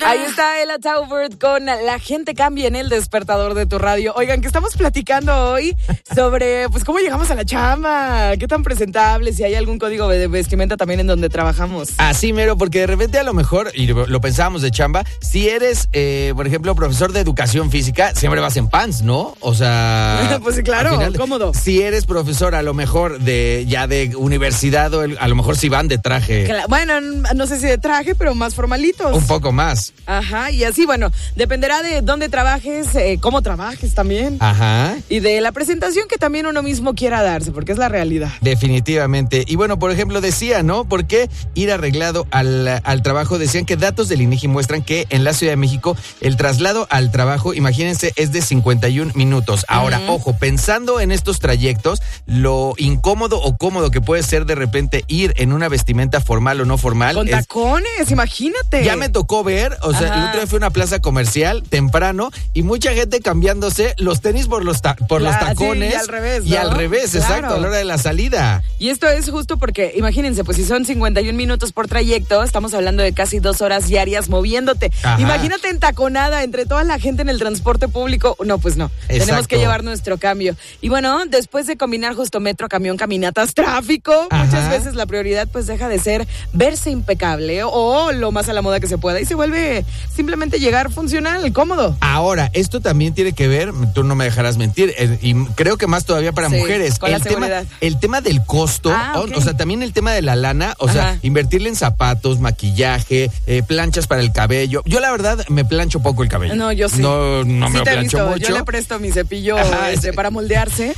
Ahí está Ella Taubert con La gente cambia en el despertador de tu radio. Oigan, que estamos platicando hoy sobre pues cómo llegamos a la chamba, qué tan presentable, si hay algún código de vestimenta también en donde trabajamos. Así mero, porque de repente a lo mejor, y lo pensábamos de chamba, si eres, por ejemplo, profesor de educación física, siempre vas en pants, ¿no? O sea... pues sí, claro, cómodo. Si eres profesor a lo mejor de universidad, o a lo mejor si van de traje. Bueno, no sé si de traje, pero más formalitos. Un poco más. Ajá, y así, bueno, dependerá de dónde trabajes, cómo trabajes también. Ajá. Y de la presentación que también uno mismo quiera darse, porque es la realidad. Definitivamente. Y bueno, por ejemplo, decía, ¿no? ¿Por qué ir arreglado al trabajo? Decían que datos del INEGI muestran que en la Ciudad de México el traslado al trabajo, imagínense, es de 51 minutos. Ahora, ojo, pensando en estos trayectos, lo incómodo o cómodo que puede ser de repente ir en una vestimenta formal o no formal. Con tacones, imagínate. Ya me tocó ver, o sea, el otro día fui a una plaza comercial temprano y mucha gente cambiándose los tenis por los tacones. Sí, y al revés, ¿no? Y al revés, claro. Exacto, a la hora de la salida. Y esto es justo porque, imagínense, pues si son 51 minutos por trayecto, estamos hablando de casi 2 horas diarias moviéndote. Ajá. Imagínate entaconada entre toda la gente en el transporte público. No, pues no. Exacto. Tenemos que llevar nuestro cambio. Y bueno, después de combinar justo metro, camión, caminatas, tráfico, muchas veces la prioridad pues deja de ser verse impecable o lo más a la moda que se pueda y se vuelve simplemente llegar funcional, cómodo. Ahora, esto también tiene que ver, tú no me dejarás mentir, y creo que más todavía para mujeres. Con la seguridad. El tema del costo, okay. O sea, también el tema de la lana, o sea, invertirle en zapatos, maquillaje, planchas para el cabello. Yo la verdad me plancho poco el cabello. No, yo sí. No sí me lo plancho mucho. Yo le presto mi cepillo para moldearse.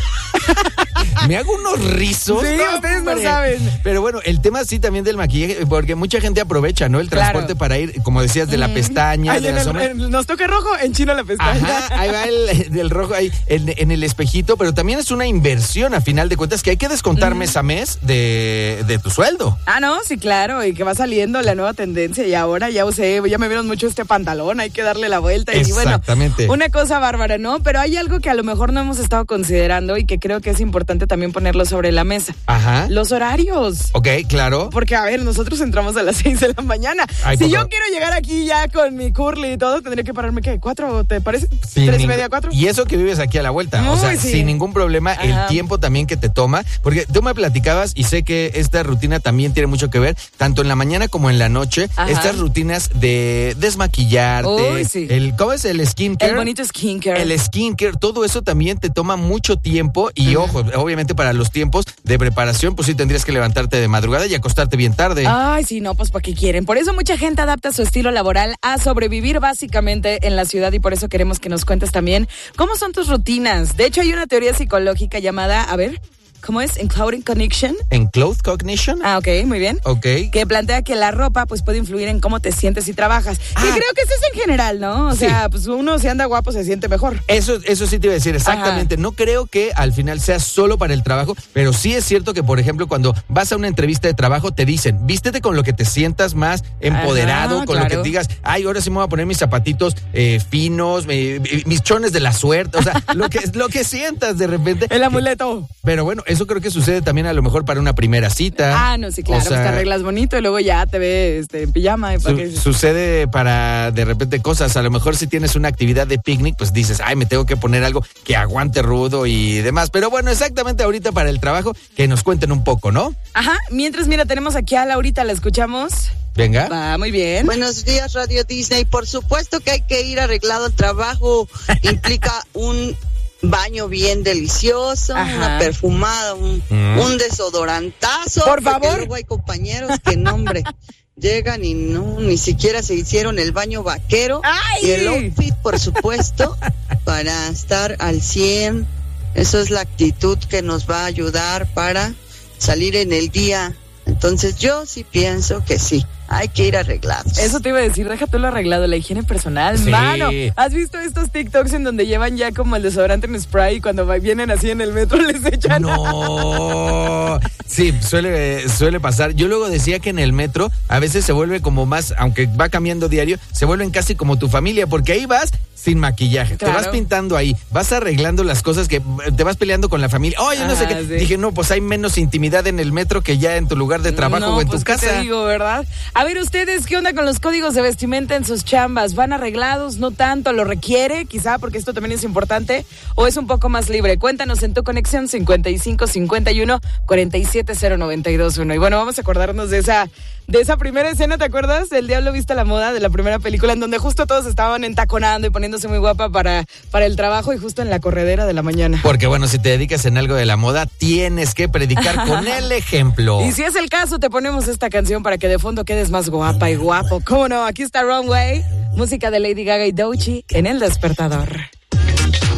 Me hago unos rizos. Sí, ustedes no saben. Pero bueno, el tema sí también del maquillaje, porque mucha gente aprovecha, ¿no? El transporte para ir, como decías, de la pestaña, de la sombra. Nos toca rojo, enchino la pestaña. Ajá, ahí va del rojo ahí en el espejito, pero también es una inversión a final de cuentas que hay que descontar mes a mes de tu sueldo. Ah, no, sí, claro, y que va saliendo la nueva tendencia y ahora ya me vieron mucho este pantalón, hay que darle la vuelta. Exactamente. Y bueno, una cosa bárbara, ¿no? Pero hay algo que a lo mejor no hemos estado considerando y que creo que es importante también ponerlo sobre la mesa. Ajá. Los horarios. Ok, claro. Porque, a ver, nosotros entramos a las 6 de la mañana. Yo quiero llegar aquí ya con mi curly y todo, tendría que pararme, ¿qué? ¿4? ¿Te parece? Sí, 3:30, 4. Y eso que vives aquí a la vuelta. O sea, sin ningún problema, el tiempo también que te toma. Porque tú me platicabas y sé que esta rutina también tiene mucho que ver, tanto en la mañana como en la noche. Estas rutinas de desmaquillarte. ¿Cómo es el skincare? El bonito skincare. El skincare, todo eso también te toma mucho tiempo. Y ojo, obviamente para los tiempos de preparación, pues sí tendrías que levantarte de madrugada y acostarte bien tarde. Ay, sí, no, pues ¿para qué quieren? Por eso mucha gente adapta su estilo laboral a sobrevivir básicamente en la ciudad y por eso queremos que nos cuentes también cómo son tus rutinas. De hecho, hay una teoría psicológica llamada, ¿cómo es? Enclothing Cognition. Enclothing Cognition. Ah, ok, muy bien. Ok. Que plantea que la ropa pues puede influir en cómo te sientes y trabajas. Y creo que eso es en general, ¿no? O sea, pues uno si anda guapo se siente mejor. Eso sí te iba a decir, exactamente. No creo que al final sea solo para el trabajo, pero sí es cierto que, por ejemplo, cuando vas a una entrevista de trabajo te dicen, vístete con lo que te sientas más empoderado, con lo que digas, ahora sí me voy a poner mis zapatitos finos, mis chones de la suerte, o sea, lo que sientas de repente. El amuleto. Pero bueno, eso creo que sucede también a lo mejor para una primera cita. Ah, no, sí, claro, pues te arreglas bonito y luego ya te ves en pijama. Sucede para de repente cosas, a lo mejor si tienes una actividad de picnic, pues dices, me tengo que poner algo que aguante rudo y demás. Pero bueno, exactamente ahorita para el trabajo, que nos cuenten un poco, ¿no? Ajá, mientras, mira, tenemos aquí a Laurita, ¿la escuchamos? Venga. Va, muy bien. Buenos días, Radio Disney. Por supuesto que hay que ir arreglado al trabajo. Implica un baño bien delicioso, una perfumada, un desodorantazo. Por favor. Luego hay compañeros que, hombre, llegan y ni siquiera se hicieron el baño vaquero. ¡Ay! Y el outfit, por supuesto, para estar al 100. Eso es la actitud que nos va a ayudar para salir en el día. Entonces yo sí pienso que sí, hay que ir arreglados. Eso te iba a decir, déjate lo arreglado, la higiene personal, sí. Mano. ¿Has visto estos TikToks en donde llevan ya como el desodorante en spray y cuando vienen así en el metro les echan? No. Sí, suele pasar. Yo luego decía que en el metro a veces se vuelve como más, aunque va cambiando diario, se vuelven casi como tu familia, porque ahí vas sin maquillaje, claro. Te vas pintando ahí, vas arreglando las cosas que te vas peleando con la familia. Oye, no sé qué. Sí. Dije, no, pues hay menos intimidad en el metro que ya en tu lugar de trabajo o en tu casa. ¿Qué te digo, verdad? A ver, ustedes, ¿qué onda con los códigos de vestimenta en sus chambas? ¿Van arreglados? ¿No tanto? ¿Lo requiere? Quizá porque esto también es importante. ¿O es un poco más libre? Cuéntanos en tu conexión 5551-470-921. Y bueno, vamos a acordarnos de esa primera escena, ¿te acuerdas? Del Diablo Viste a la Moda, de la primera película, en donde justo todos estaban entaconando y poniéndose muy guapa para el trabajo y justo en la corredera de la mañana. Porque bueno, si te dedicas en algo de la moda, tienes que predicar con el ejemplo. Y si es el caso, te ponemos esta canción para que de fondo quedes más guapa y guapo. ¿Cómo no? Aquí está Runway, música de Lady Gaga y Doechii en El Despertador.